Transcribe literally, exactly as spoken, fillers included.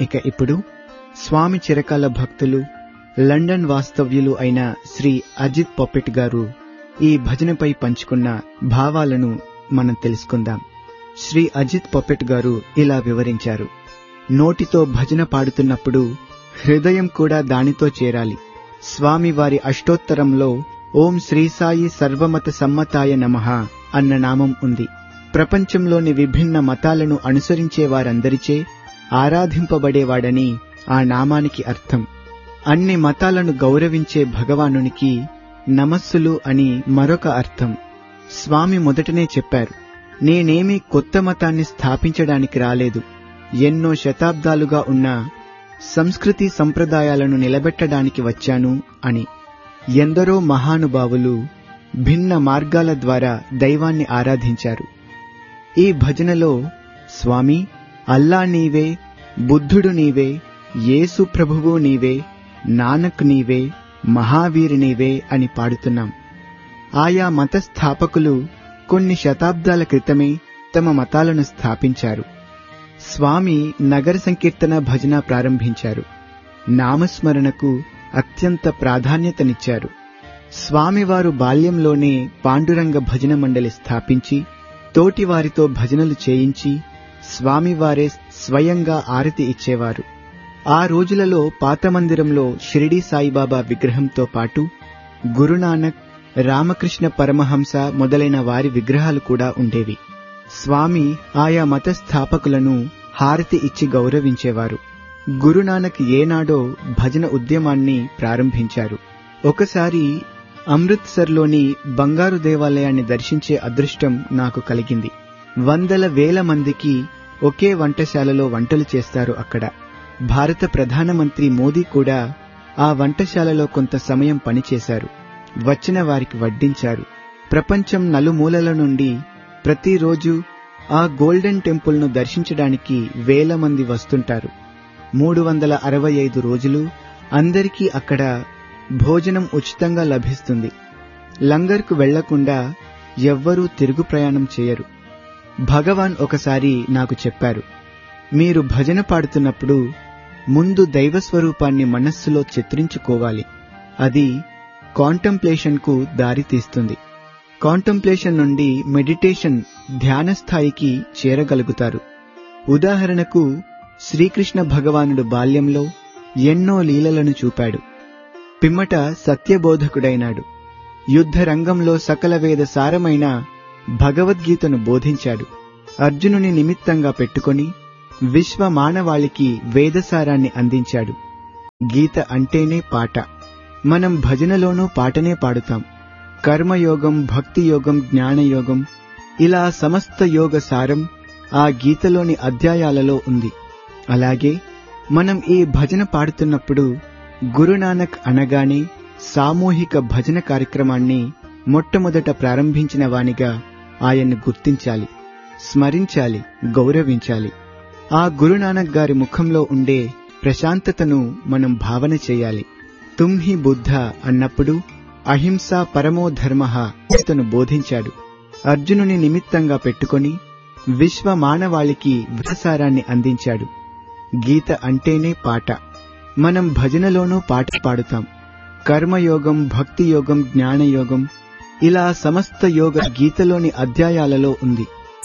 ఇక ఇప్పుడు స్వామి చిరకాల భక్తులు, లండన్ వాస్తవ్యులు అయిన శ్రీ అజిత్ పొప్పెట్ గారు ఈ భజనపై పంచుకున్న భావాలను మనం తెలుసుకుందాం. శ్రీ అజిత్ పొప్పెట్ గారు ఇలా వివరించారు. నోటితో భజన పాడుతున్నప్పుడు హృదయం కూడా దానితో చేరాలి. స్వామి వారి అష్టోత్తరంలో ఓం శ్రీ సాయి సర్వమత సమ్మతాయ నమః అన్న నామం ఉంది. ప్రపంచంలోని విభిన్న మతాలను అనుసరించే వారందరిచే ఆరాధింపబడేవాడని ఆ నామానికి అర్థం. అన్ని మతాలను గౌరవించే భగవానునికి నమస్సులు అని మరొక అర్థం. స్వామి మొదటనే చెప్పారు, నేనేమీ కొత్త మతాన్ని స్థాపించడానికి రాలేదు, ఎన్నో శతాబ్దాలుగా ఉన్న సంస్కృతి సంప్రదాయాలను నిలబెట్టడానికి వచ్చాను అని. ఎందరో మహానుభావులు భిన్న మార్గాల ద్వారా దైవాన్ని ఆరాధించారు. ఈ భజనలో స్వామి అల్లా నీవే, బుద్ధుడు నీవే, యేసు ప్రభువు నీవే, నానక్ నీవే, మహావీర్ నీవే అని పాడుతున్నాం. ఆయా మత స్థాపకులు కొన్ని శతాబ్దాల క్రితమే తమ మతాలను స్థాపించారు. స్వామి నగర సంకీర్తన భజన ప్రారంభించారు. నామస్మరణకు అత్యంత ప్రాధాన్యతనిచ్చారు. స్వామివారు బాల్యంలోనే పాండురంగ భజన మండలి స్థాపించి తోటివారితో భజనలు చేయించి స్వామివారే స్వయంగా ఆరతి ఇచ్చేవారు. ఆ రోజులలో పాత మందిరంలో షిరిడీ సాయిబాబా విగ్రహంతో పాటు గురునానక్, రామకృష్ణ పరమహంస మొదలైన వారి విగ్రహాలు కూడా ఉండేవి. స్వామి ఆయా మత స్థాపకులను హారతి ఇచ్చి గౌరవించేవారు. గురునానక్ ఏనాడో భజన ఉద్యమాన్ని ప్రారంభించారు. ఒకసారి అమృత్సర్లోని బంగారు దేవాలయాన్ని దర్శించే అదృష్టం నాకు కలిగింది. వందల వేల మందికి ఒకే వంటశాలలో వంటలు చేస్తారు అక్కడ. భారత ప్రధానమంత్రి మోదీ కూడా ఆ వంటశాలలో కొంత సమయం పనిచేశారు. వచ్చిన వారికి వడ్డించారు. ప్రపంచం నలుమూలల నుండి ప్రతిరోజు ఆ గోల్డెన్ టెంపుల్ను దర్శించడానికి వేల మంది వస్తుంటారు. మూడు వందల అరవై ఐదు రోజులు అందరికీ అక్కడ భోజనం ఉచితంగా లభిస్తుంది. లంగర్కు వెళ్లకుండా ఎవ్వరూ తిరుగు ప్రయాణం చేయరు. భగవాన్ ఒకసారి నాకు చెప్పారు, మీరు భజన పాడుతున్నప్పుడు ముందు దైవస్వరూపాన్ని మనస్సులో చిత్రించుకోవాలి. అది కాంటంప్లేషన్కు దారితీస్తుంది. కాంటంప్లేషన్ నుండి మెడిటేషన్ ధ్యాన స్థాయికి చేరగలుగుతారు. ఉదాహరణకు శ్రీకృష్ణ భగవానుడు బాల్యంలో ఎన్నో లీలలను చూపాడు. పిమ్మట సత్యబోధకుడైనాడు. యుద్ధ రంగంలో సకల వేద సారమైన భగవద్గీతను బోధించాడు. అర్జునుని నిమిత్తంగా పెట్టుకొని విశ్వ మానవాళికి వేదసారాన్ని అందించాడు. గీత అంటేనే పాట. మనం భజనలోనూ పాటనే పాడుతాం. కర్మయోగం, భక్తియోగం, జ్ఞానయోగం ఇలా సమస్త యోగ సారం ఆ గీతలోని అధ్యాయాలలో ఉంది. అలాగే మనం ఈ భజన పాడుతున్నప్పుడు గురునానక్ అనగానే సామూహిక భజన కార్యక్రమాన్ని మొట్టమొదట ప్రారంభించిన వానిగా ఆయన్ను గుర్తించాలి, స్మరించాలి, గౌరవించాలి. ఆ గురునానక్ గారి ముఖంలో ఉండే ప్రశాంతతను మనం భావన చేయాలి. తుమ్హి బుద్ధ అన్నప్పుడు అహింస పరమో ధర్మః తను బోధించాడు. అర్జునుని నిమిత్తంగా పెట్టుకొని విశ్వ మానవాళికి విషసారాన్ని అందించాడు. గీత అంటేనే పాట. మనం భజనలోనూ పాట పాడుతాం. కర్మయోగం, భక్తియోగం, జ్ఞానయోగం ఇలా సమస్త యోగ గీతలోని అధ్యాయాలలో ఉంది.